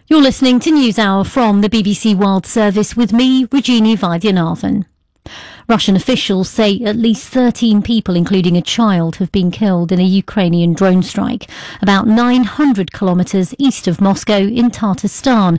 You're listening to NewsHour from the BBC World Service with me, Regina Vaidyanathan. Russian officials say at least 13 people, including a child, have been killed in a Ukrainian drone strike about 900 kilometres east of Moscow in Tatarstan,